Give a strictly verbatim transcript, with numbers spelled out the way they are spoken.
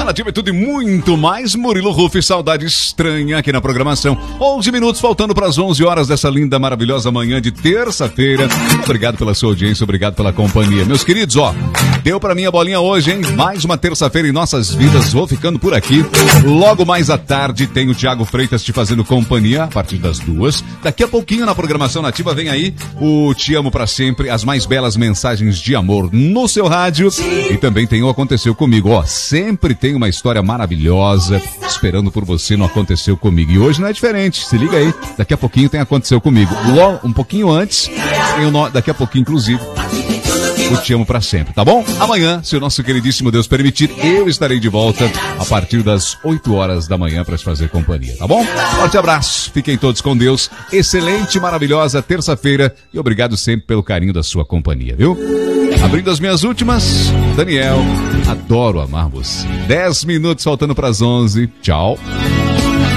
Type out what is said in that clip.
Na Nativa é tudo e muito mais. Murilo Ruff, Saudade Estranha aqui na programação. onze minutos faltando para as onze horas dessa linda, maravilhosa manhã de terça-feira. Obrigado pela sua audiência, obrigado pela companhia. Meus queridos, ó, deu pra mim a bolinha hoje, hein? Mais uma terça-feira em nossas vidas. Vou ficando por aqui. Logo mais à tarde tem o Thiago Freitas te fazendo companhia a partir das duas. Daqui a pouquinho na programação Nativa vem aí o Te Amo Pra Sempre, as mais belas mensagens de amor no seu rádio. E também tem o Aconteceu Comigo. Ó, sempre tem uma história maravilhosa esperando por você no Aconteceu Comigo. E hoje não é diferente. Se liga aí. Daqui a pouquinho tem Aconteceu Comigo. Logo, um pouquinho antes, tem o no... daqui a pouquinho, inclusive, o Te Amo Pra Sempre, tá bom? Amanhã, se o nosso queridíssimo Deus permitir, eu estarei de volta a partir das oito horas da manhã para te fazer companhia, tá bom? Forte abraço, fiquem todos com Deus. Excelente, maravilhosa terça-feira e obrigado sempre pelo carinho da sua companhia, viu? Abrindo as minhas últimas, Daniel, adoro amar você. Dez minutos faltando para as onze. Tchau.